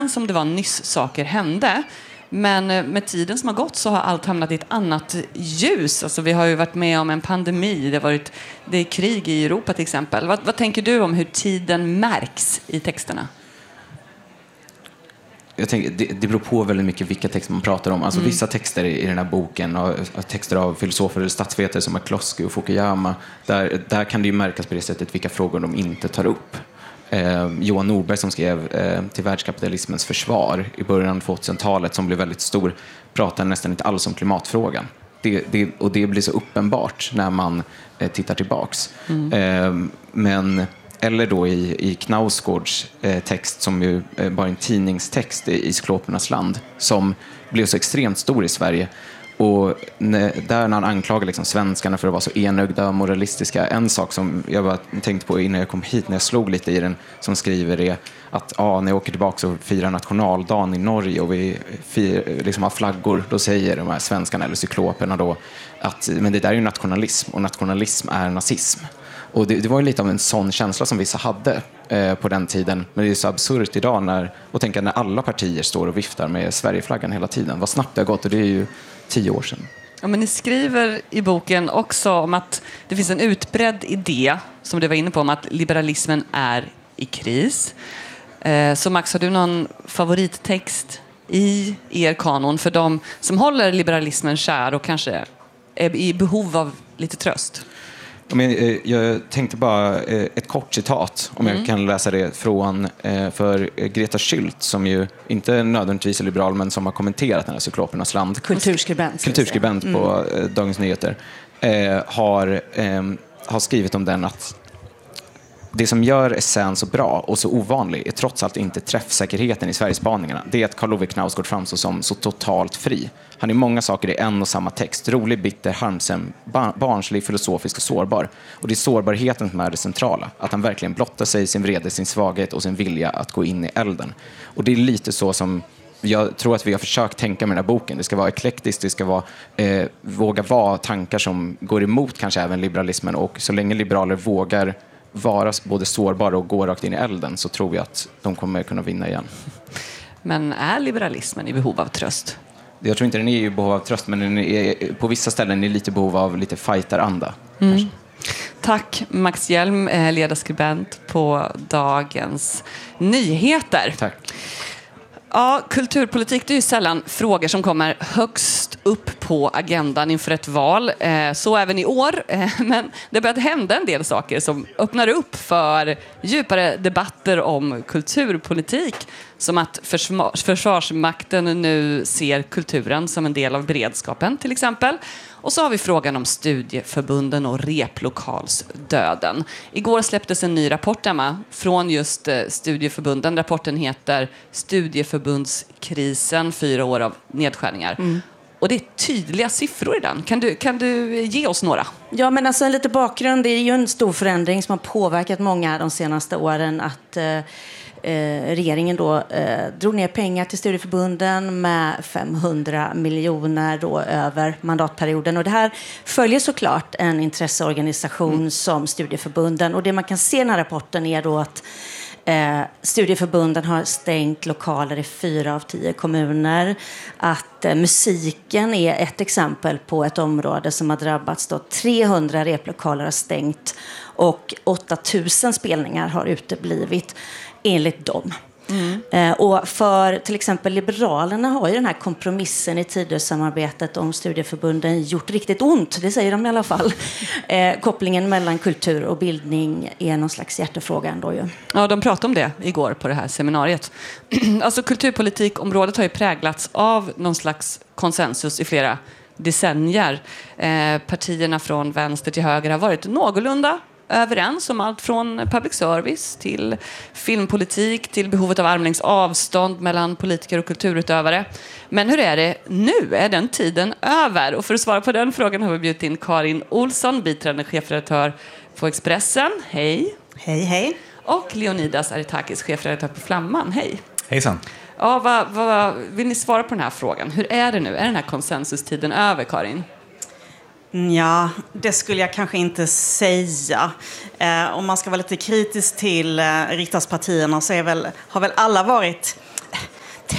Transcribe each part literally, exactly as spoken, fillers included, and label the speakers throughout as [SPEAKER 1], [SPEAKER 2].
[SPEAKER 1] som det var nyss saker hände. Men med tiden som har gått så har allt hamnat i ett annat ljus. Alltså vi har ju varit med om en pandemi, det har varit det är krig i Europa till exempel. Vad, vad tänker du om hur tiden märks i texterna?
[SPEAKER 2] Jag tänker, det, det beror på väldigt mycket vilka texter man pratar om. Alltså mm. vissa texter i, i den här boken, och, och texter av filosofer eller statsvetare som McCloskey och Fukuyama, där, där kan det ju märkas på det sättet vilka frågor de inte tar upp. Eh, Johan Norberg som skrev eh, till världskapitalismens försvar i början av tvåtusentalet, som blev väldigt stor, pratar nästan inte alls om klimatfrågan. Det, det, och det blir så uppenbart när man eh, tittar tillbaks. Mm. Eh, men, eller då i, i Knausgårds eh, text, som ju eh, bara en tidningstext i, i Cyklopernas land, som blev så extremt stor i Sverige. Och när, där när han anklagar liksom svenskarna för att vara så enögda och moralistiska. En sak som jag bara tänkte på innan jag kom hit, när jag slog lite i den, som skriver är att ah, när jag åker tillbaka och firar nationaldagen i Norge och vi fir, liksom har flaggor, då säger de här svenskarna eller cykloperna då att men det där är ju nationalism, och nationalism är nazism. Och det, det var ju lite av en sån känsla som vissa hade eh, på den tiden. Men det är så absurt idag när, och tänka när alla partier står och viftar med Sverigeflaggan hela tiden. Vad snabbt det har gått, och det är ju tio år sedan.
[SPEAKER 1] Ja, men ni skriver i boken också om att det finns en utbredd idé, som du var inne på, om att liberalismen är i kris. Eh, så Max, har du någon favorittext i er kanon för de som håller liberalismen kär och kanske är i behov av lite tröst?
[SPEAKER 2] Men, jag tänkte bara ett kort citat, om mm. jag kan läsa det, från för Greta Schüldt, som ju inte nödvändigtvis är liberal, men som har kommenterat den här Cyklopernas land.
[SPEAKER 3] Kulturskribent.
[SPEAKER 2] Kulturskribent
[SPEAKER 3] mm.
[SPEAKER 2] på Dagens Nyheter. Har, har skrivit om den att det som gör essän så bra och så ovanlig är trots allt inte träffsäkerheten i Sverigespaningarna. Det är att Karl Ove Knausgård framstår som så totalt fri. Han är många saker i en och samma text. Rolig, bitter, harmsam, barnslig, filosofisk och sårbar. Och det är sårbarheten som är det centrala. Att han verkligen blottar sig, sin vrede, sin svaghet och sin vilja att gå in i elden. Och det är lite så som jag tror att vi har försökt tänka med den här boken. Det ska vara eklektiskt, det ska vara, eh, våga vara tankar som går emot kanske även liberalismen. Och så länge liberaler vågar vara både sårbara och gå rakt in i elden, så tror jag att de kommer kunna vinna igen.
[SPEAKER 1] Men är liberalismen i behov av tröst?
[SPEAKER 2] Jag tror inte den är i behov av tröst, men den är, på vissa ställen är lite behov av lite fighteranda.
[SPEAKER 1] Mm. Tack Max Hjelm, ledarskribent på Dagens Nyheter.
[SPEAKER 2] Tack.
[SPEAKER 1] Ja, kulturpolitik, det är ju sällan frågor som kommer högst upp på agendan inför ett val. Så även i år. Men det har börjat hända en del saker som öppnar upp för djupare debatter om kulturpolitik. Som att Försvarsmakten nu ser kulturen som en del av beredskapen till exempel. Och så har vi frågan om studieförbunden och replokalsdöden. Igår släpptes en ny rapport, Emma, från just studieförbunden. Rapporten heter Studieförbundskrisen, fyra år av nedskärningar. Mm. Och det är tydliga siffror i den. Kan du, kan du ge oss några?
[SPEAKER 3] Ja, men alltså en lite bakgrund. Det är ju en stor förändring som har påverkat många de senaste åren. Att eh, regeringen då eh, drog ner pengar till studieförbunden med femhundra miljoner då över mandatperioden. Och det här följer såklart en intresseorganisation mm. som studieförbunden. Och det man kan se i den här rapporten är då att Eh, studieförbunden har stängt lokaler i fyra av tio kommuner. Att eh, musiken är ett exempel på ett område som har drabbats. Då trehundra replokaler har stängt och åtta tusen spelningar har uteblivit enligt dem. Mm. Eh, och för till exempel Liberalerna har ju den här kompromissen i Tidösamarbetet om studieförbunden gjort riktigt ont, det säger de i alla fall. Eh, kopplingen mellan kultur och bildning är någon slags hjärtefråga ändå ju.
[SPEAKER 1] Ja, de pratade om det igår på det här seminariet. Alltså kulturpolitikområdet har ju präglats av någon slags konsensus i flera decennier. Eh, partierna från vänster till höger har varit någorlunda överens om allt från public service till filmpolitik till behovet av armlängds avstånd mellan politiker och kulturutövare. Men hur är det nu? Är den tiden över? Och för att svara på den frågan har vi bjudit in Karin Olsson, biträdande chefredaktör på Expressen. Hej.
[SPEAKER 4] Hej, hej.
[SPEAKER 1] Och Leonidas Aretakis, chefredaktör på Flamman. Hej.
[SPEAKER 5] Hejsan.
[SPEAKER 1] Ja, vad, vad, vill ni svara på den här frågan? Hur är det nu? Är den här konsensustiden över, Karin?
[SPEAKER 4] Ja, det skulle jag kanske inte säga. Eh, om man ska vara lite kritisk till eh, riksdagspartierna så är väl, har väl alla varit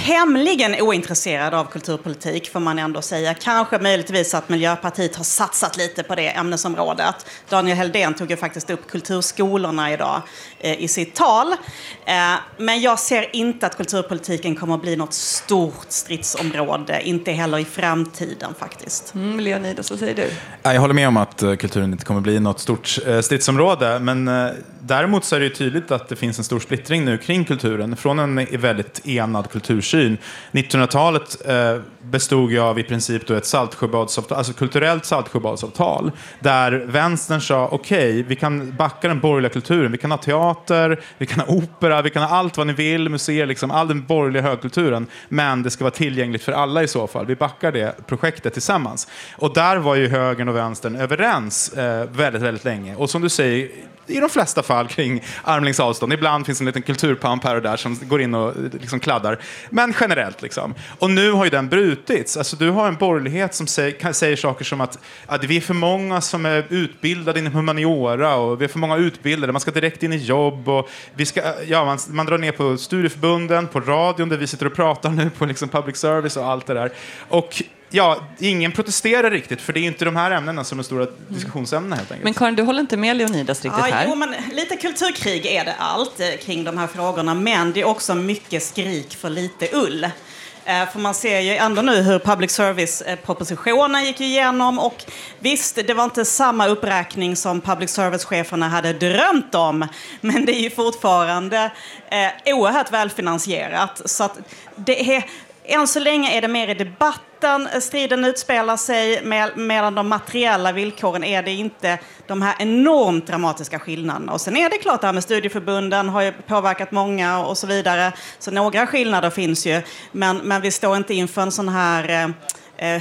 [SPEAKER 4] tämligen ointresserad av kulturpolitik, får man ändå säga. Kanske möjligtvis att Miljöpartiet har satsat lite på det ämnesområdet. Daniel Heldén tog ju faktiskt upp kulturskolorna idag eh, i sitt tal. Eh, men jag ser inte att kulturpolitiken kommer att bli något stort stridsområde, inte heller i framtiden faktiskt.
[SPEAKER 1] Mm, Leonidas, vad säger du?
[SPEAKER 5] Jag håller med om att kulturen inte kommer att bli något stort stridsområde, men däremot så är det ju tydligt att det finns en stor splittring nu kring kulturen från en väldigt enad kultursyn. nittonhundratalet bestod ju av i princip då ett Saltsjöbadsavtal, alltså kulturellt Saltsjöbadsavtal, där vänstern sa okej, okay, vi kan backa den borgerliga kulturen, vi kan ha teater, vi kan ha opera, vi kan ha allt vad ni vill, museer, liksom all den borgerliga högkulturen, men det ska vara tillgängligt för alla i så fall. Vi backar det projektet tillsammans. Och där var ju högern och vänstern överens eh, väldigt, väldigt länge. Och som du säger, i de flesta fall kring armlängds avstånd. Ibland finns en liten kulturpamp här och där som går in och liksom kladdar. Men generellt liksom. Och nu har ju den brutits. Alltså du har en borgerlighet som säger, säger saker som att, att vi är för många som är utbildade inom humaniora och vi är för många utbildade. Man ska direkt in i jobb och vi ska, ja, man, man drar ner på studieförbunden, på radion där vi sitter och pratar nu, på liksom public service och allt det där. Och ja, ingen protesterar riktigt, för det är inte de här ämnena som är stora diskussionsämnena helt enkelt.
[SPEAKER 1] Men Karin, du håller inte med Leonidas riktigt
[SPEAKER 4] ja,
[SPEAKER 1] här?
[SPEAKER 4] Jo, men lite kulturkrig är det allt kring de här frågorna, men det är också mycket skrik för lite ull. För man ser ju ändå nu hur public service-propositionen gick igenom, och visst, det var inte samma uppräkning som public service-cheferna hade drömt om, men det är ju fortfarande eh, oerhört välfinansierat. Så att det är, än så länge är det mer i debatten striden utspelar sig, med, medan de materiella villkoren är det inte de här enormt dramatiska skillnaderna. Och sen är det klart, det här med studieförbunden har ju påverkat många och så vidare. Så några skillnader finns ju, men, men vi står inte inför en sån här eh,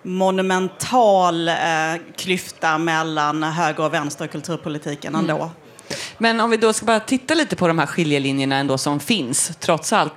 [SPEAKER 4] monumental eh, klyfta mellan höger och vänster och kulturpolitiken ändå. Mm.
[SPEAKER 1] Men om vi då ska bara titta lite på de här skiljelinjerna ändå som finns, trots allt.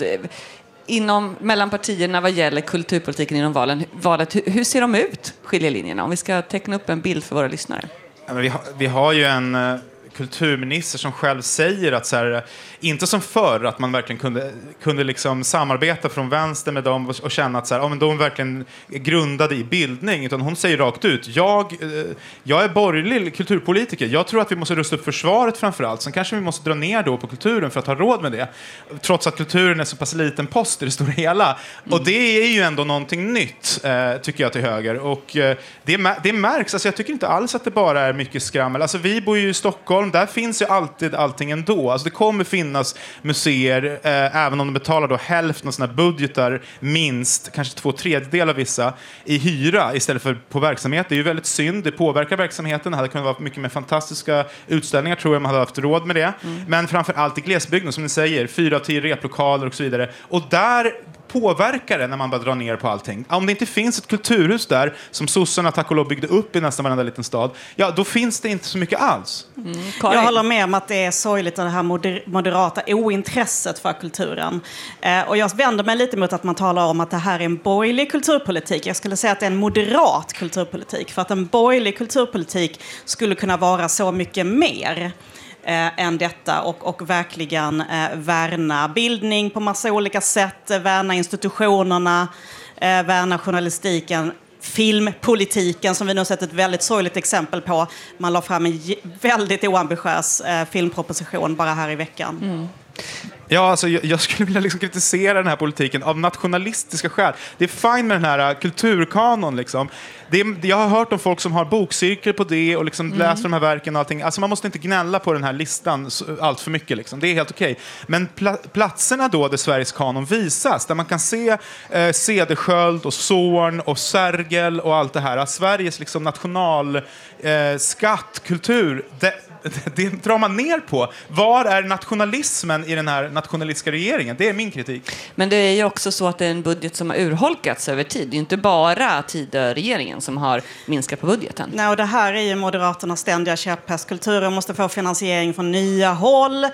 [SPEAKER 1] Inom, mellan partierna vad gäller kulturpolitiken inom valen, valet, hur, hur ser de ut, skiljelinjerna? Om vi ska teckna upp en bild för våra lyssnare.
[SPEAKER 5] Ja, men vi, har, vi har ju en uh, kulturminister som själv säger att så här, inte som förr, att man verkligen kunde, kunde liksom samarbeta från vänster med dem och, och känna att så här, ja, men de verkligen är grundade i bildning, utan hon säger rakt ut, jag, uh, jag är borgerlig kulturpolitiker, jag tror att vi måste rusta upp försvaret framförallt, sen kanske vi måste dra ner då på kulturen för att ha råd med det, trots att kulturen är så pass liten post i det stora hela. Mm. Och det är ju ändå någonting nytt, eh, tycker jag, till höger. Och eh, det, det märks, alltså jag tycker inte alls att det bara är mycket skrammel. Alltså vi bor ju i Stockholm, där finns ju alltid allting ändå. Alltså det kommer finnas museer, eh, även om de betalar då hälften av sina budgetar, minst, kanske två tredjedelar av vissa, i hyra istället för på verksamhet. Det är ju väldigt synd, det påverkar verksamheten. Det hade kunnat vara mycket mer fantastiska utställningar, tror jag, man hade haft råd med det. Mm. Men framför allt i glesbygden, som ni säger, fyra till replokaler och så vidare. Och där påverkar det när man bara drar ner på allting. Om det inte finns ett kulturhus där, som sossarna tack och lov byggde upp i nästan varenda liten stad, ja, då finns det inte så mycket alls.
[SPEAKER 4] Mm. Jag håller med om att det är sorgligt, det här moder- moderata ointresset för kulturen. Eh, och jag vänder mig lite mot att man talar om att det här är en borgerlig kulturpolitik. Jag skulle säga att det är en moderat kulturpolitik, för att en borgerlig kulturpolitik skulle kunna vara så mycket mer Eh, än detta, och, och verkligen eh, värna bildning på massa olika sätt, eh, värna institutionerna, eh, värna journalistiken, filmpolitiken, som vi nu har sett ett väldigt sorgligt exempel på. Man la fram en väldigt oambitiös eh, filmproposition bara här i veckan. Mm.
[SPEAKER 5] Ja, alltså, jag, jag skulle vilja liksom kritisera den här politiken av nationalistiska skäl. Det är fint med den här uh, kulturkanon. Liksom. Det är, jag har hört om folk som har bokcirkel på det och liksom mm. läser de här verken och allting. Alltså, man måste inte gnälla på den här listan allt för mycket. Liksom. Det är helt okej. Men pla- platserna då där Sveriges kanon visas, där man kan se eh, Cederschiöld och Zorn och Sergel och allt det här. Sveriges liksom, nationalskatt, eh, kultur, det, det drar man ner på. Var är nationalismen i den här nationalistiska regeringen? Det är min kritik.
[SPEAKER 1] Men det är ju också så att det är en budget som har urholkats över tid. Det är inte bara Tidöregeringen som har minskat på budgeten.
[SPEAKER 4] Nej, och det här är ju Moderaternas ständiga käpphäst. Kulturen måste få finansiering från nya håll.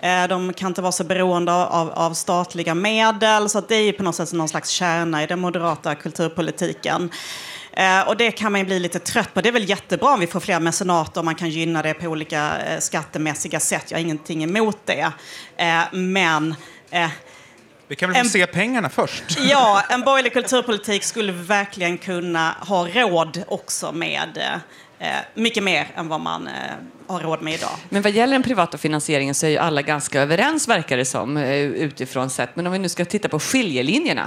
[SPEAKER 4] De kan inte vara så beroende av, av statliga medel. Så att det är ju på något sätt någon slags kärna i den moderata kulturpolitiken. Eh, och det kan man ju bli lite trött på. Det är väl jättebra om vi får fler mecenater och man kan gynna det på olika eh, skattemässiga sätt. Jag har ingenting emot det. Eh, men eh,
[SPEAKER 5] Vi kan väl få en... se pengarna först?
[SPEAKER 4] Ja, en borgerlig kulturpolitik skulle verkligen kunna ha råd också med eh, mycket mer än vad man eh, har råd med idag.
[SPEAKER 1] Men vad gäller den privata finansieringen så är ju alla ganska överens, verkar det som, utifrån sett. Men om vi nu ska titta på skiljelinjerna.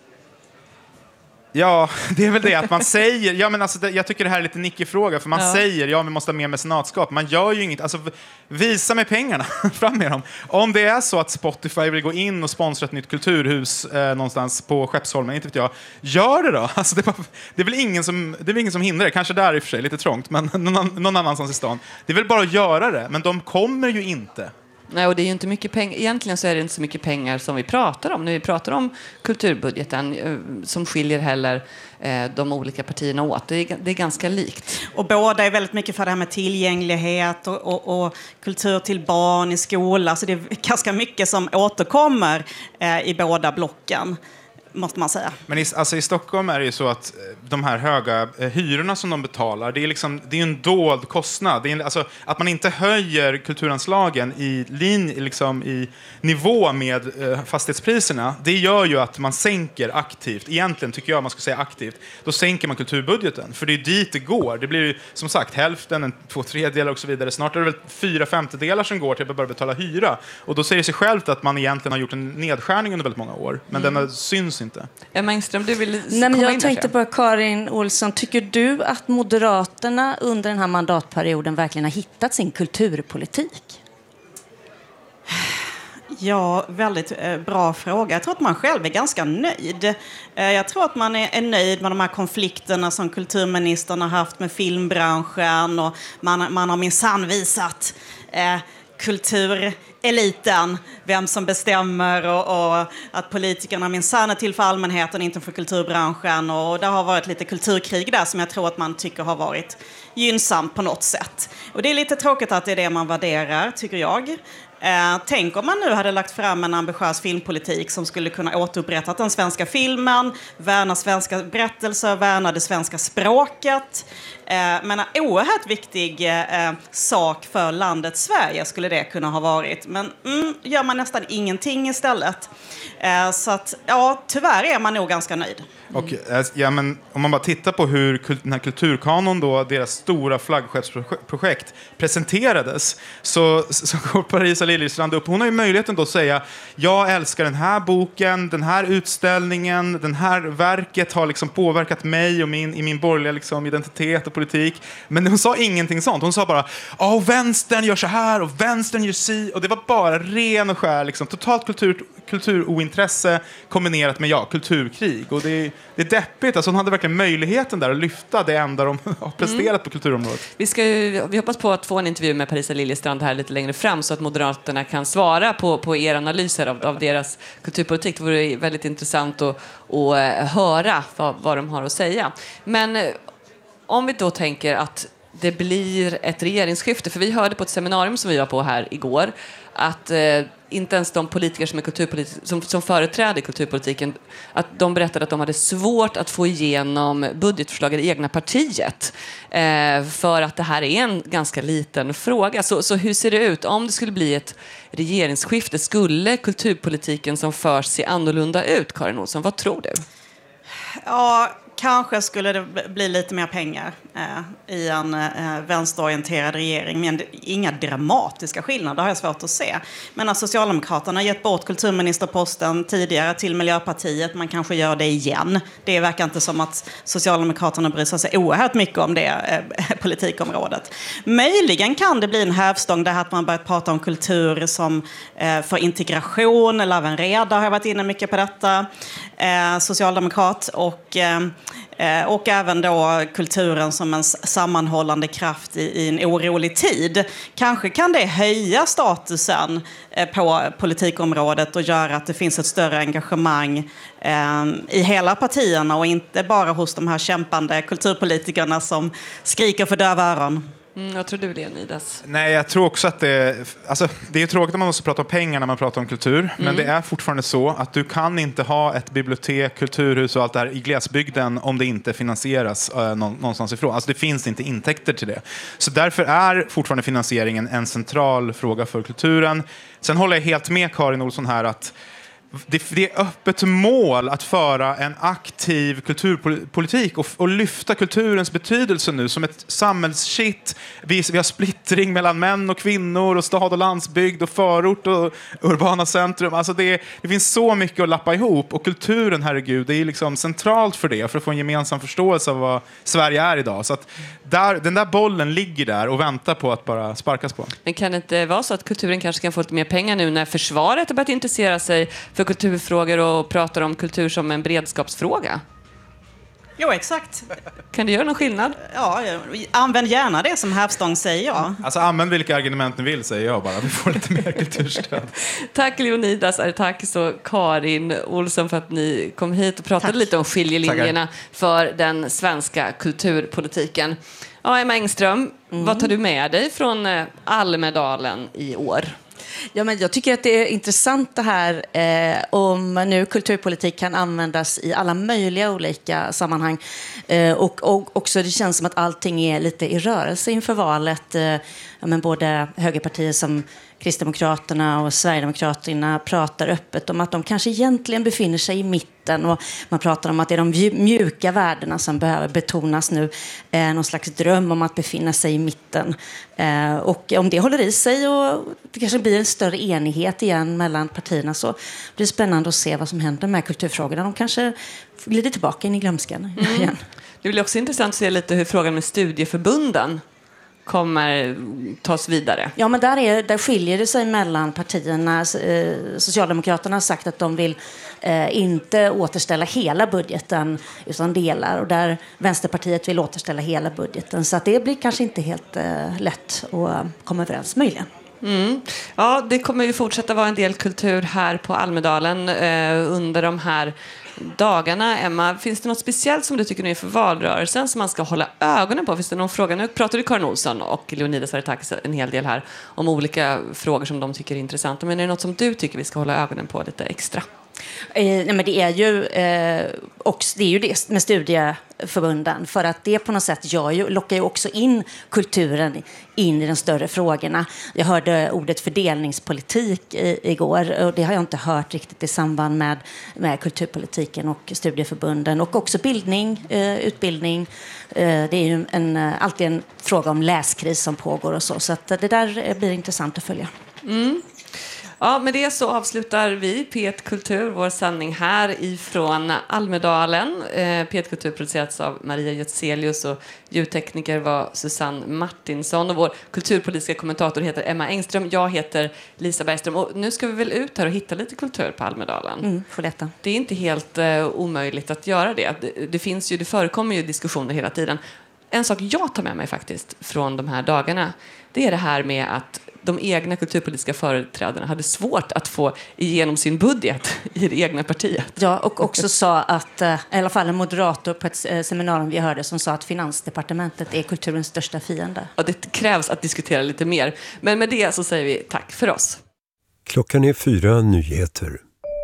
[SPEAKER 5] Ja, det är väl det att man säger, ja men alltså det, jag tycker det här är lite nickig fråga, för man ja. säger, ja vi måste ha mer mecenatskap, man gör ju inget, alltså visa mig pengarna, fram med dem. Om det är så att Spotify vill gå in och sponsra ett nytt kulturhus eh, någonstans på Skeppsholmen, inte vet jag, gör det då. Alltså det, det är väl ingen som, det är väl ingen som hindrar det, kanske där i och för sig, lite trångt, men någon, någon annanstans i stan. Det är väl bara att göra det, men de kommer ju inte.
[SPEAKER 1] Nej, och det är ju inte mycket pengar. Egentligen så är det inte så mycket pengar som vi pratar om. När vi pratar om kulturbudgeten eh, som skiljer heller eh, de olika partierna åt. Det är, det är ganska likt.
[SPEAKER 4] Och båda är väldigt mycket för det här med tillgänglighet och, och, och kultur till barn i skola. Så det är ganska mycket som återkommer eh, i båda blocken, måste man säga.
[SPEAKER 5] Men i, alltså i Stockholm är det ju så att de här höga eh, hyrorna som de betalar, det är liksom, det är en dold kostnad. Det är, alltså, att man inte höjer kulturanslagen i, linje, liksom, i nivå med eh, fastighetspriserna, det gör ju att man sänker aktivt. Egentligen tycker jag man ska säga aktivt. Då sänker man kulturbudgeten, för det är dit det går. Det blir ju som sagt hälften, en, två tredjedelar och så vidare. Snart är det väl fyra femtedelar som går till att börja betala hyra. Och då säger det sig självt att man egentligen har gjort en nedskärning under väldigt många år. Men mm. den syns inte.
[SPEAKER 1] Emma Engström, du vill
[SPEAKER 3] Nej, men jag tänkte på Karin Olsson. Tycker du att Moderaterna under den här mandatperioden verkligen har hittat sin kulturpolitik?
[SPEAKER 4] Ja, väldigt eh, bra fråga. Jag tror att man själv är ganska nöjd. Eh, jag tror att man är, är nöjd med de här konflikterna som kulturministern har haft med filmbranschen. Och man, man har minsann visat eh, kultureliten, vem som bestämmer, och, och att politikerna minsann är till för allmänheten, inte för kulturbranschen. Och det har varit lite kulturkrig där som jag tror att man tycker har varit gynnsamt på något sätt. Och det är lite tråkigt att det är det man värderar, tycker jag. Eh, tänk om man nu hade lagt fram en ambitiös filmpolitik som skulle kunna återupprätta den svenska filmen, värna svenska berättelser, värna det svenska språket. Eh, men en oerhört viktig eh, sak för landet Sverige skulle det kunna ha varit. Men mm, gör man nästan ingenting istället. Eh, så att, ja, tyvärr är man nog ganska nöjd.
[SPEAKER 5] Och, ja, men om man bara tittar på hur den här kulturkanon då, deras stora flaggskeppsprojekt presenterades, så, så går Parisa Liljestrand upp. Hon har ju möjligheten då att säga, jag älskar den här boken, den här utställningen, den här verket har liksom påverkat mig och min, i min borgerliga liksom identitet och politik. Men hon sa ingenting sånt. Hon sa bara, ja, vänstern gör så här och vänstern gör si. Och det var bara ren och skär, liksom, totalt kultur, kulturointresse kombinerat med ja, kulturkrig. Och det, det är deppigt. Alltså hon hade verkligen möjligheten där att lyfta det enda de har presterat mm. på kulturområdet.
[SPEAKER 1] Vi, ska ju, vi hoppas på att få en intervju med Parisa Liljestrand här lite längre fram så att Moderaterna kan svara på, på er analyser av, av deras kulturpolitik. Det vore väldigt intressant att, att höra vad, vad de har att säga. Men om vi då tänker att det blir ett regeringsskifte, för vi hörde på ett seminarium som vi var på här igår att eh, inte ens de politiker som, är kulturpolitik, som, som företräder kulturpolitiken, att de berättade att de hade svårt att få igenom budgetförslag i det egna partiet eh, för att det här är en ganska liten fråga. Så, så hur ser det ut? Om det skulle bli ett regeringsskifte, skulle kulturpolitiken som förs se annorlunda ut, Karin Olsson? Vad tror du?
[SPEAKER 4] Ja, kanske skulle det bli lite mer pengar eh, i en eh, vänsterorienterad regering. Men det, inga dramatiska skillnader har jag svårt att se. Men när Socialdemokraterna har gett bort kulturministerposten tidigare till Miljöpartiet, man kanske gör det igen. Det verkar inte som att Socialdemokraterna bryr sig oerhört mycket om det eh, politikområdet. Möjligen kan det bli en hävstång där att man börjat prata om kultur som eh, för integration. Laven Reda har varit inne mycket på detta. Eh, socialdemokrat och eh, och även då kulturen som en sammanhållande kraft i, i en orolig tid. Kanske kan det höja statusen eh, på politikområdet och göra att det finns ett större engagemang eh, i hela partierna och inte bara hos de här kämpande kulturpolitikerna som skriker för döva öron.
[SPEAKER 1] Mm, jag tror du det, Nidas.
[SPEAKER 5] Nej, jag tror också att det... Alltså, det är tråkigt att man måste prata om pengar när man pratar om kultur. Mm. Men det är fortfarande så att du kan inte ha ett bibliotek, kulturhus och allt det här i glesbygden om det inte finansieras eh, någonstans ifrån. Alltså det finns inte intäkter till det. Så därför är fortfarande finansieringen en central fråga för kulturen. Sen håller jag helt med Karin Olsson här att det, det är öppet mål att föra en aktiv kulturpolitik och, och lyfta kulturens betydelse nu som ett samhällskitt. Vi, vi har splittring mellan män och kvinnor och stad och landsbygd och förort och urbana centrum. Alltså det, det finns så mycket att lappa ihop, och kulturen, herregud, det är liksom centralt för det, för att få en gemensam förståelse av vad Sverige är idag. Så att där, den där bollen ligger där och väntar på att bara sparkas på.
[SPEAKER 1] Men kan det inte vara så att kulturen kanske kan få lite mer pengar nu när försvaret har börjat intressera sig för kulturfrågor och pratar om kultur som en beredskapsfråga?
[SPEAKER 4] Jo, exakt.
[SPEAKER 1] Kan det göra någon skillnad?
[SPEAKER 4] Ja, använd gärna det som Hävstång säger jag.
[SPEAKER 5] Alltså använd vilka argument ni vill, säger jag bara. Vi får lite mer kulturstöd.
[SPEAKER 1] Tack Leonidas Artakis och Karin Olsson för att ni kom hit och pratade Tack. lite om skiljelinjerna Tackar. för den svenska kulturpolitiken. Ja, Emma Engström, mm. vad tar du med dig från Almedalen i år?
[SPEAKER 3] Ja, men jag tycker att det är intressant det här eh, om nu kulturpolitik kan användas i alla möjliga olika sammanhang. Eh, och, och också det känns som att allting är lite i rörelse inför valet. Eh, ja, men både högerpartier som Kristdemokraterna och Sverigedemokraterna pratar öppet om att de kanske egentligen befinner sig i mitten, och man pratar om att det är de mjuka värdena som behöver betonas nu. Eh, någon slags dröm om att befinna sig i mitten. Eh, och om det håller i sig och det kanske blir en större enighet igen mellan partierna, så blir det spännande att se vad som händer med kulturfrågorna. De kanske glider tillbaka in i glömskan igen. Mm.
[SPEAKER 1] Det blir också intressant att se lite hur frågan med studieförbunden kommer tas vidare.
[SPEAKER 3] Ja, men där, är, där skiljer det sig mellan partierna. Eh, Socialdemokraterna har sagt att de vill eh, inte återställa hela budgeten utan delar, och där Vänsterpartiet vill återställa hela budgeten. Så att det blir kanske inte helt eh, lätt att komma överens, möjligen.
[SPEAKER 1] Mm. Ja, det kommer ju fortsätta vara en del kultur här på Almedalen eh, under de här dagarna. Emma, finns det något speciellt som du tycker nu är för valrörelsen som man ska hålla ögonen på? Finns det någon fråga? Nu pratar du Karin Olsson och Leonidas Artakis en hel del här om olika frågor som de tycker är intressanta. Men är det något som du tycker vi ska hålla ögonen på lite extra?
[SPEAKER 3] Eh, nej, men det är ju eh, också, det är ju det med studieförbunden, för att det på något sätt gör ju, lockar ju också in kulturen in i de större frågorna. Jag hörde ordet fördelningspolitik i, igår, och det har jag inte hört riktigt i samband med, med kulturpolitiken och studieförbunden, och också bildning, eh, utbildning. Eh, det är ju en, alltid en fråga om läskris som pågår och så, så att det där blir intressant att följa.
[SPEAKER 1] Mm. Ja, med det så avslutar vi P ett Kultur, vår sändning här ifrån Almedalen. Eh, P ett Kultur producerats av Maria Götzelius och ljudtekniker var Susanne Martinsson. Och vår kulturpolitiska kommentator heter Emma Engström. Jag heter Lisa Bergström. Och nu ska vi väl ut här och hitta lite kultur på Almedalen.
[SPEAKER 3] Mm, för detta.
[SPEAKER 1] Det är inte helt eh, omöjligt att göra det. Det, det, finns ju, det förekommer ju diskussioner hela tiden. En sak jag tar med mig faktiskt från de här dagarna, det är det här med att de egna kulturpolitiska företrädarna hade svårt att få igenom sin budget i det egna partiet.
[SPEAKER 3] Ja, och också sa att, i alla fall en moderator på ett seminarium vi hörde, som sa att Finansdepartementet är kulturens största fiende.
[SPEAKER 1] Och det krävs att diskutera lite mer. Men med det så säger vi tack för oss.
[SPEAKER 6] Klockan är fyra nyheter.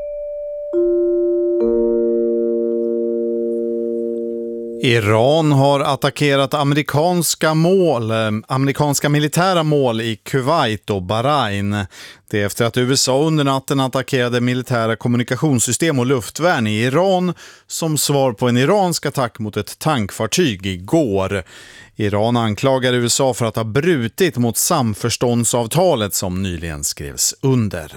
[SPEAKER 7] Iran har attackerat amerikanska mål, amerikanska militära mål i Kuwait och Bahrain. Det är efter att U S A under natten attackerade militära kommunikationssystem och luftvärn i Iran som svar på en iransk attack mot ett tankfartyg igår. Iran anklagar U S A för att ha brutit mot samförståndsavtalet som nyligen skrevs under.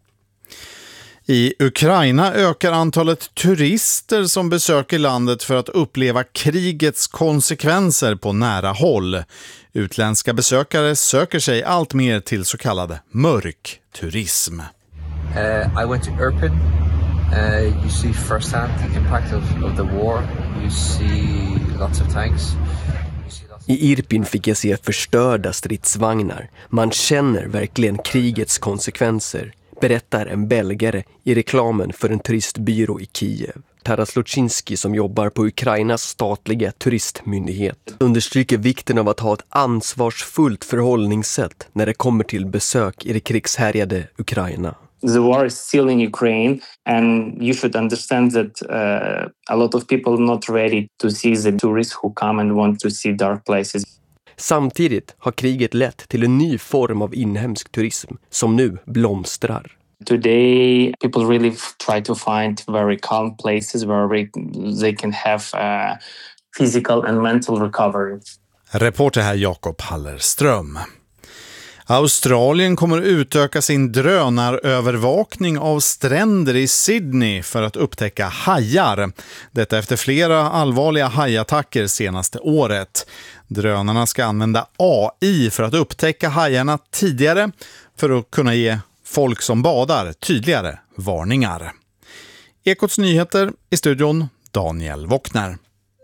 [SPEAKER 7] I Ukraina ökar antalet turister som besöker landet för att uppleva krigets konsekvenser på nära håll. Utländska besökare söker sig allt mer till så kallad mörk turism.
[SPEAKER 8] Uh, I went to Irpin. Uh, you see firsthand the impact of, of the war. You see lots of tanks.
[SPEAKER 9] I Irpin fick jag se förstörda stridsvagnar. Man känner verkligen krigets konsekvenser, berättar en belgare i reklamen för en turistbyrå i Kiev. Taras Luczynski, som jobbar på Ukrainas statliga turistmyndighet, understryker vikten av att ha ett ansvarsfullt förhållningssätt när det kommer till besök i det krigshärjade Ukraina.
[SPEAKER 10] The war is still in Ukraine, and you should understand that uh, a lot of people are not ready to see the tourists who come and want to see dark places.
[SPEAKER 9] Samtidigt har kriget lett till en ny form av inhemsk turism som nu blomstrar.
[SPEAKER 10] Today, people really try to find very calm places where we, they can have uh, physical and mental recovery.
[SPEAKER 7] Reporter här Jakob Hallerström. Australien kommer utöka sin drönarövervakning av stränder i Sydney för att upptäcka hajar. Detta efter flera allvarliga hajattacker senaste året. Drönarna ska använda A I för att upptäcka hajarna tidigare för att kunna ge folk som badar tydligare varningar. Ekots nyheter i studion Daniel Wockner.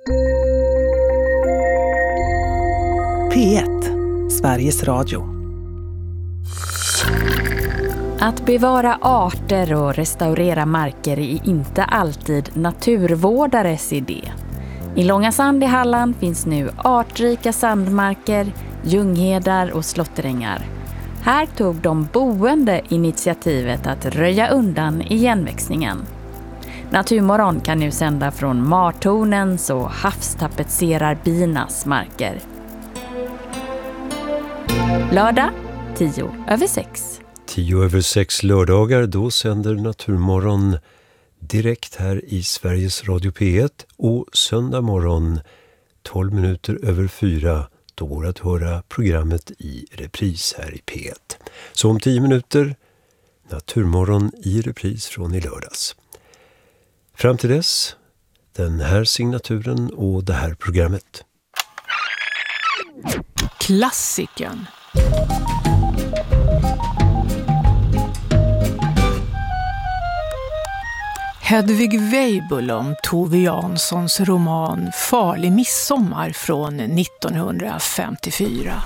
[SPEAKER 11] P ett, Sveriges Radio.
[SPEAKER 12] Att bevara arter och restaurera marker är inte alltid naturvårdares idé. I Långasand i Halland finns nu artrika sandmarker, ljunghedar och slåtterängar. Här tog de boende initiativet att röja undan igenväxningen. Naturmorgon kan nu sända från Martornens och havstapetserarbinas marker. Lördag, tio över sex.
[SPEAKER 6] Tio över sex lördagar, då sänder Naturmorgon direkt här i Sveriges Radio P ett, och söndag morgon tolv minuter över fyra, då går att höra programmet i repris här i P ett. Så om tio minuter, Naturmorgon i repris från i lördags. Fram till dess, den här signaturen och det här programmet.
[SPEAKER 13] Klassikern. Hedvig Weibull om Tove Janssons roman Farlig midsommar från nittonhundrafemtiofyra.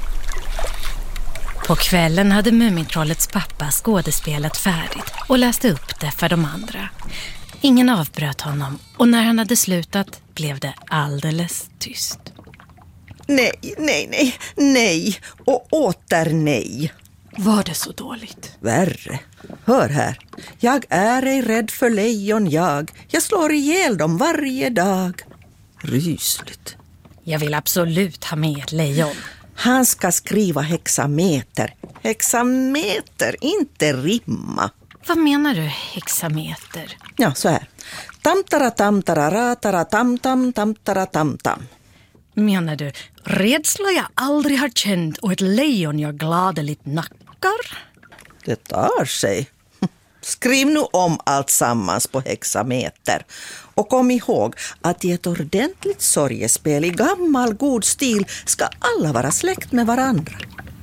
[SPEAKER 14] På kvällen hade Mumintrollets pappa skådespelat färdigt och läste upp det för de andra. Ingen avbröt honom, och när han hade slutat blev det alldeles tyst.
[SPEAKER 15] Nej, nej, nej, nej och åter nej.
[SPEAKER 13] Var det så dåligt?
[SPEAKER 15] Värre. Hör här. Jag är ej rädd för lejon jag. Jag slår ihjäl dem varje dag. Rysligt.
[SPEAKER 14] Jag vill absolut ha med ett lejon.
[SPEAKER 15] Han ska skriva hexameter. Hexameter, inte rimma.
[SPEAKER 14] Vad menar du, hexameter?
[SPEAKER 15] Ja, så här. Tamtara tamtara ratara tamtam tamtara tamtam.
[SPEAKER 14] Menar du, rädsla jag aldrig har känt och ett lejon jag gladeligt nackar?
[SPEAKER 15] Det tar sig. Skriv nu om allt sammans på hexameter. Och kom ihåg att i ett ordentligt sorgespel i gammal god stil ska alla vara släkt med varandra.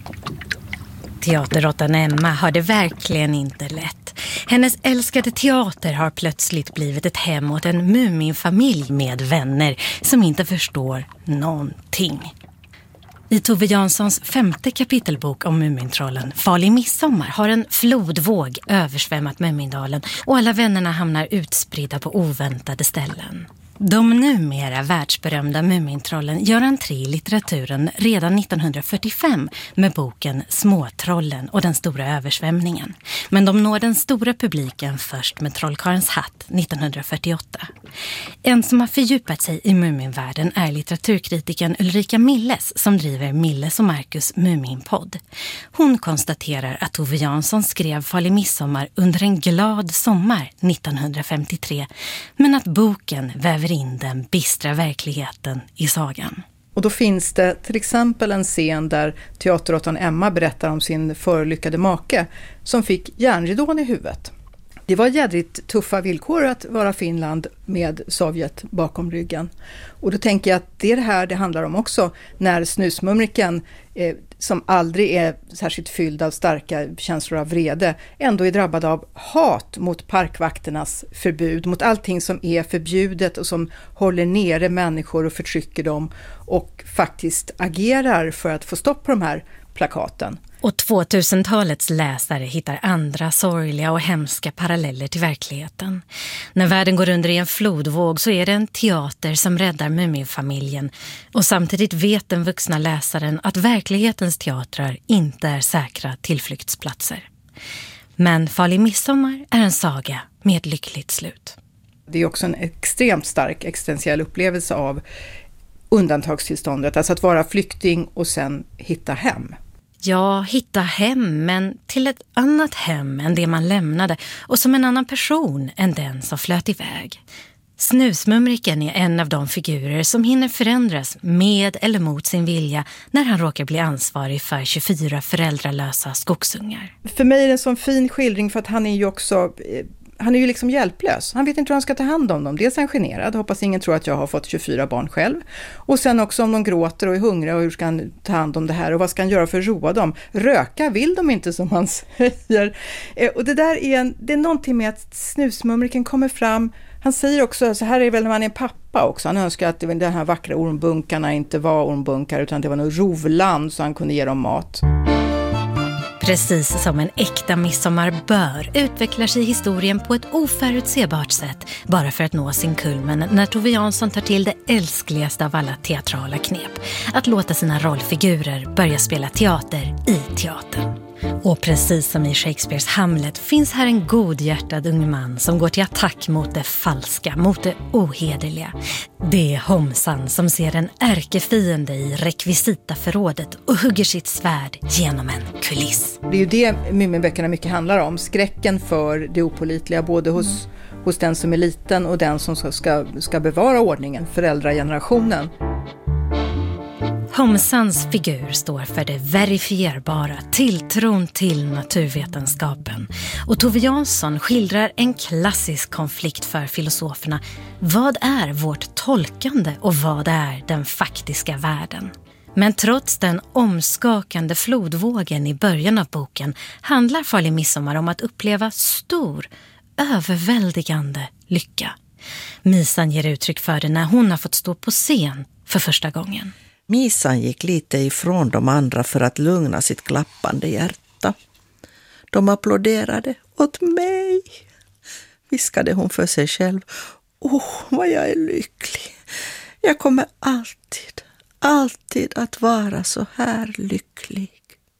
[SPEAKER 14] Teaterråttan Emma har det verkligen inte lätt. Hennes älskade teater har plötsligt blivit ett hem åt en muminfamilj med vänner som inte förstår någonting. I Tove Janssons femte kapitelbok om Mumintrollen, Farlig midsommar, har en flodvåg översvämmat Mumindalen och alla vännerna hamnar utspridda på oväntade ställen. De numera världsberömda Mumintrollen gör entré i litteraturen redan nittonhundrafyrtiofem med boken Småtrollen och den stora översvämningen. Men de når den stora publiken först med Trollkarlens hatt nittonhundrafyrtioåtta. En som har fördjupat sig i Muminvärlden är litteraturkritiken Ulrika Milles som driver Milles och Marcus Muminpodd. Hon konstaterar att Tove Jansson skrev Farlig midsommar under en glad sommar nittonhundrafemtiotre, men att boken väver in den bistra verkligheten i sagan.
[SPEAKER 16] Och då finns det till exempel en scen där teaterråttan Emma berättar om sin förlyckade make som fick järnridån i huvudet. Det var jädrigt tuffa villkor att vara Finland med Sovjet bakom ryggen. Och då tänker jag att det är det här det handlar om också när snusmumriken eh, som aldrig är särskilt fylld av starka känslor av vrede ändå är drabbad av hat mot parkvakternas förbud, mot allting som är förbjudet och som håller nere människor och förtrycker dem och faktiskt agerar för att få stopp på de här plakaten.
[SPEAKER 14] Och tvåtusentalets läsare hittar andra sorgliga och hemska paralleller till verkligheten. När världen går under i en flodvåg så är det en teater som räddar Muminfamiljen. Och samtidigt vet den vuxna läsaren att verklighetens teatrar inte är säkra tillflyktsplatser. Men Farlig midsommar är en saga med ett lyckligt slut.
[SPEAKER 16] Det är också en extremt stark existentiell upplevelse av undantagstillståndet. Alltså att vara flykting och sen hitta hem.
[SPEAKER 14] ja, hitta hem, men till ett annat hem än det man lämnade och som en annan person än den som flöt iväg. Snusmumriken är en av de figurer som hinner förändras med eller mot sin vilja när han råkar bli ansvarig för tjugofyra föräldralösa skogsungar.
[SPEAKER 16] För mig är det en sån fin skildring för att han är ju också... Han är ju liksom hjälplös. Han vet inte hur han ska ta hand om dem. Dels är han generad. Hoppas ingen tror att jag har fått tjugofyra barn själv. Och sen också om de gråter och är hungriga och hur ska han ta hand om det här och vad ska han göra för att roa dem? Röka vill de inte som han säger. Och det där är, en, det är någonting med att snusmumriken kommer fram. Han säger också, så här är väl när man är pappa också. Han önskar att de här vackra ormbunkarna inte var ormbunkar utan det var något rovland så han kunde ge dem mat.
[SPEAKER 14] Precis som en äkta midsommar bör utvecklar sig historien på ett oförutsebart sätt bara för att nå sin kulmen när Tove Jansson tar till det älskligaste av alla teatrala knep. Att låta sina rollfigurer börja spela teater i teatern. Och precis som i Shakespeares Hamlet finns här en godhjärtad ung man som går till attack mot det falska, mot det ohederliga. Det är Homsan som ser en ärkefiende i rekvisitaförrådet och hugger sitt svärd genom en kuliss.
[SPEAKER 16] Det är ju det Muminböckerna mycket handlar om. Skräcken för det opålitliga både hos, hos den som är liten och den som ska, ska bevara ordningen, föräldragenerationen.
[SPEAKER 14] Homsans figur står för det verifierbara, tilltron till naturvetenskapen. Och Tove Jansson skildrar en klassisk konflikt för filosoferna. Vad är vårt tolkande och vad är den faktiska världen? Men trots den omskakande flodvågen i början av boken handlar Farlig midsommar om att uppleva stor, överväldigande lycka. Misan ger uttryck för det när hon har fått stå på scen för första gången.
[SPEAKER 15] Misan gick lite ifrån de andra för att lugna sitt klappande hjärta. De applåderade åt mig, viskade hon för sig själv. Åh, oh, vad jag är lycklig. Jag kommer alltid, alltid att vara så här lycklig.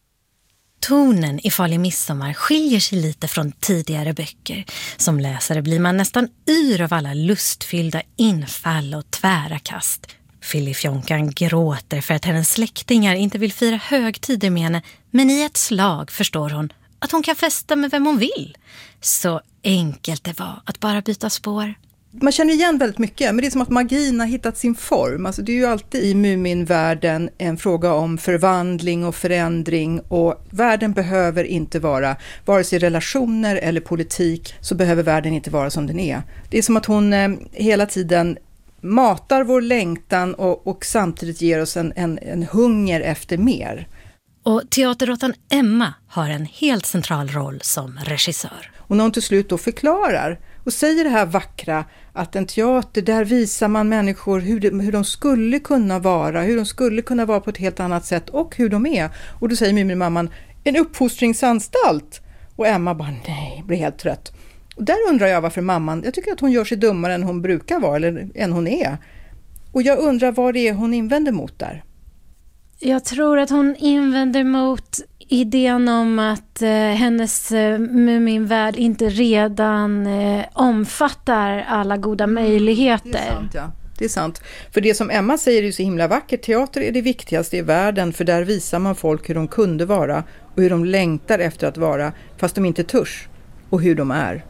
[SPEAKER 14] Tonen i Farlig midsommar skiljer sig lite från tidigare böcker. Som läsare blir man nästan yr av alla lustfyllda infall och tvära kast. Filifjonkan gråter för att hennes släktingar inte vill fira högtider med henne, men i ett slag förstår hon att hon kan festa med vem hon vill. Så enkelt det var att bara byta spår.
[SPEAKER 16] Man känner igen väldigt mycket, men det är som att magin har hittat sin form. Alltså det är ju alltid i Muminvärlden en fråga om förvandling och förändring, och världen behöver inte vara, vare sig relationer eller politik, så behöver världen inte vara som den är. Det är som att hon eh, hela tiden matar vår längtan och, och samtidigt ger oss en, en, en hunger efter mer.
[SPEAKER 14] Och teaterråttan Emma har en helt central roll som regissör.
[SPEAKER 16] Och när hon till slut då förklarar och säger det här vackra, att en teater, där visar man människor hur de, hur de skulle kunna vara, hur de skulle kunna vara på ett helt annat sätt och hur de är. Och då säger Muminmamman, en uppfostringsanstalt. Och Emma bara, nej, blir helt trött. Och där undrar jag varför mamman, jag tycker att hon gör sig dummare än hon brukar vara, eller än hon är. Och jag undrar vad det är hon invänder mot där.
[SPEAKER 17] Jag tror att hon invänder mot idén om att eh, hennes eh, Muminvärld inte redan eh, omfattar alla goda möjligheter.
[SPEAKER 16] Det är sant, ja. Det är sant. För det som Emma säger är ju så himla vackert. Teater är det viktigaste i världen, för där visar man folk hur de kunde vara och hur de längtar efter att vara, fast de inte törs, och hur de är.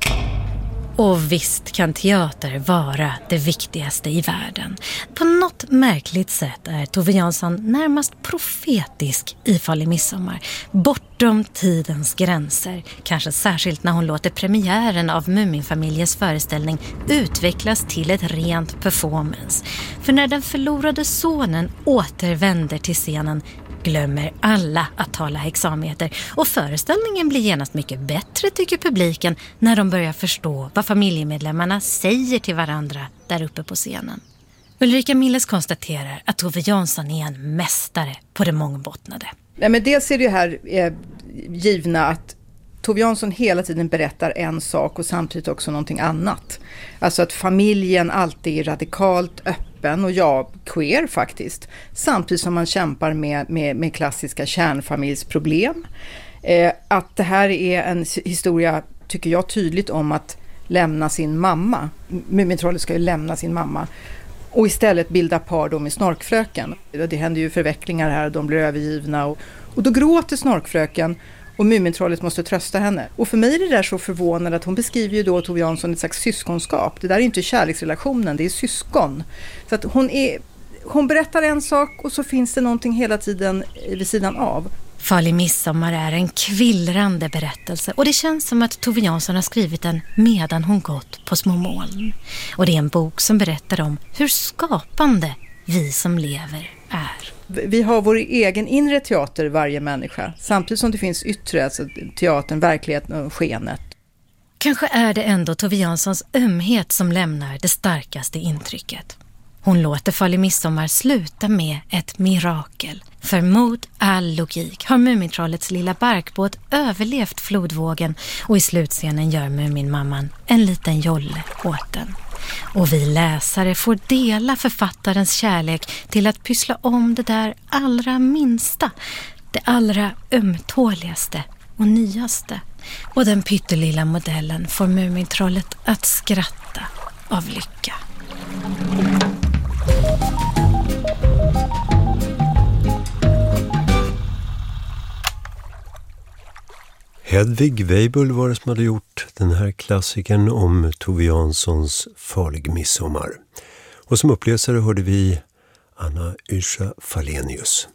[SPEAKER 14] Och visst kan teater vara det viktigaste i världen. På något märkligt sätt är Tove Jansson närmast profetisk i Farlig midsommar. Bortom tidens gränser. Kanske särskilt när hon låter premiären av Muminfamiljens föreställning utvecklas till ett rent performance. För när den förlorade sonen återvänder till scenen glömmer alla att tala hexameter, och föreställningen blir genast mycket bättre, tycker publiken, när de börjar förstå vad familjemedlemmarna säger till varandra där uppe på scenen. Ulrika Milles konstaterar att Tove Jansson är en mästare på det mångbottnade.
[SPEAKER 16] Nej, men dels är det här eh, givna att Tove Jansson hela tiden berättar en sak och samtidigt också någonting annat. Alltså att familjen alltid är radikalt öppen, och ja, queer faktiskt. Samtidigt som man kämpar med, med, med klassiska kärnfamiljsproblem. Eh, att det här är en historia, tycker jag, tydligt om att lämna sin mamma. Mumintrollet ska ju lämna sin mamma. Och istället bilda par då med Snorkfröken. Det händer ju förvecklingar här, de blir övergivna. Och, Och då gråter Snorkfröken och Mumintrollet måste trösta henne. Och för mig är det där så förvånande att hon beskriver ju då Tove Jansson ett slags syskonskap. Det där är inte kärleksrelationen, det är syskon. Så att hon, är, hon berättar en sak och så finns det någonting hela tiden vid sidan av.
[SPEAKER 14] Farlig midsommar är en kvillrande berättelse och det känns som att Tove Jansson har skrivit den medan hon gått på små moln. Och det är en bok som berättar om hur skapande vi som lever är.
[SPEAKER 16] Vi har vår egen inre teater, varje människa, samtidigt som det finns yttre, alltså teatern, verkligheten och skenet.
[SPEAKER 14] Kanske är det ändå Tove Janssons ömhet som lämnar det starkaste intrycket. Hon låter Farlig midsommar sluta med ett mirakel. För mot all logik har Mumintrollets lilla barkbåt överlevt flodvågen och i slutscenen gör Muminmamman en liten jolle åt den. Och vi läsare får dela författarens kärlek till att pyssla om det där allra minsta, det allra ömtåligaste och nyaste. Och den pyttelilla modellen får Mumintrollet att skratta av lycka.
[SPEAKER 6] Hedvig Weibull var det som hade gjort den här klassikern om Tove Janssons Farlig midsommar. Och som uppläsare hörde vi Anna Yrsa Falenius.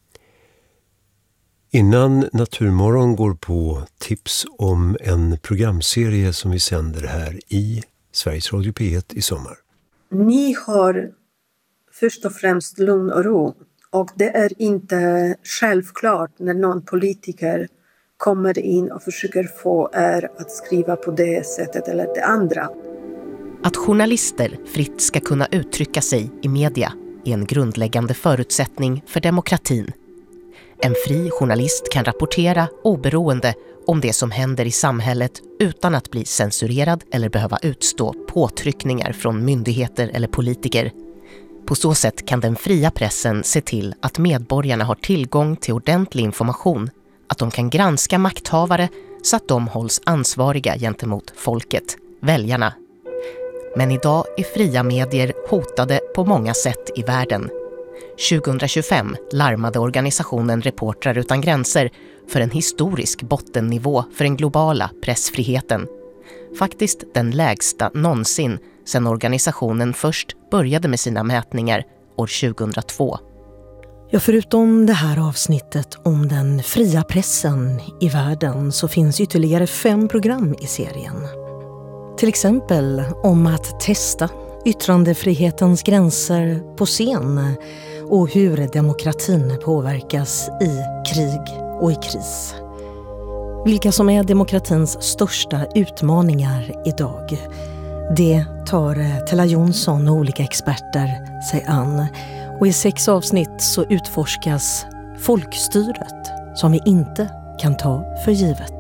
[SPEAKER 6] Innan Naturmorgon går på tips om en programserie som vi sänder här i Sveriges Radio P ett i sommar.
[SPEAKER 18] Ni har först och främst lugn och ro. Och det är inte självklart när någon politiker kommer in och försöker få er att skriva på det sättet eller det andra.
[SPEAKER 19] Att journalister fritt ska kunna uttrycka sig i media är en grundläggande förutsättning för demokratin. En fri journalist kan rapportera oberoende om det som händer i samhället utan att bli censurerad eller behöva utstå påtryckningar från myndigheter eller politiker. På så sätt kan den fria pressen se till att medborgarna har tillgång till ordentlig information, att de kan granska makthavare så att de hålls ansvariga gentemot folket, väljarna. Men idag är fria medier hotade på många sätt i världen. tjugohundratjugofem larmade organisationen Reportrar utan gränser för en historisk bottennivå för den globala pressfriheten. Faktiskt den lägsta någonsin sedan organisationen först började med sina mätningar år tjugohundratvå.
[SPEAKER 20] Ja, förutom det här avsnittet om den fria pressen i världen så finns ytterligare fem program i serien. Till exempel om att testa yttrandefrihetens gränser på scen och hur demokratin påverkas i krig och i kris. Vilka som är demokratins största utmaningar idag. Det tar Tella Jonsson och olika experter sig an. Och i sex avsnitt så utforskas folkstyret som vi inte kan ta för givet.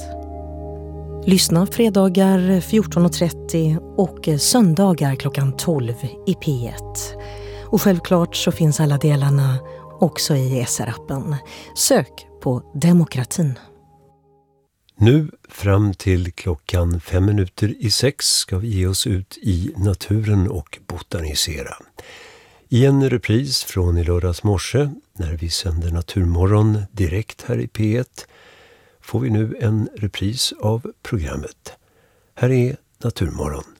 [SPEAKER 20] Lyssna fredagar fjorton och trettio och söndagar klockan tolv i P ett. Och självklart så finns alla delarna också i S R-appen. Sök på demokratin.
[SPEAKER 6] Nu fram till klockan fem minuter i sex ska vi ge oss ut i naturen och botanisera. I en repris från i lördags morse när vi sänder Naturmorgon direkt här i P ett får vi nu en repris av programmet. Här är Naturmorgon.